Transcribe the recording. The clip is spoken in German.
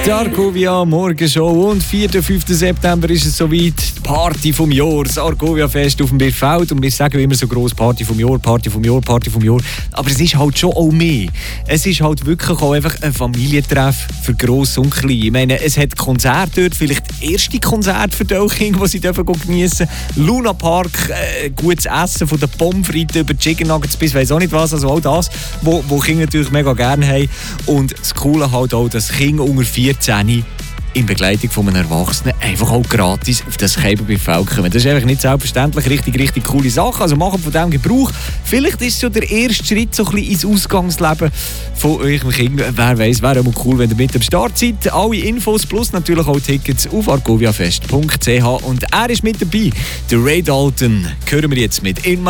Die Argovia Morgenshow und 4. 5. September ist es soweit. Die Party vom Jahr, das Argovia-Fest auf dem Bierfeld. Und wir sagen immer so gross Party vom Jahr, Party vom Jahr, Party vom Jahr. Aber es ist halt schon auch mehr. Es ist halt wirklich auch einfach ein Familientreff für Gross und Klein. Ich meine, es hat Konzerte dort, vielleicht das erste Konzert für die Kinder, die sie geniessen dürfen. Luna Park, gutes Essen von den Pommes frites über Chicken Nuggets bis weiss auch nicht was. Also all das, wo Kinder natürlich mega gerne haben. Und das Coole halt auch, dass Kinder unter 14 in Begleitung von einem Erwachsenen einfach auch gratis auf das Käferbüffel kommen. Das ist einfach nicht selbstverständlich. Richtig coole Sache. Also machen von dem Gebrauch. Vielleicht ist es so der erste Schritt so ein bisschen ins Ausgangsleben von eurem Kind. Wer weiss, wäre auch cool, wenn ihr mit am Start seid. Alle Infos plus natürlich auch Tickets auf argoviafest.ch. Und er ist mit dabei. Der Ray Dalton. Hören wir jetzt mit In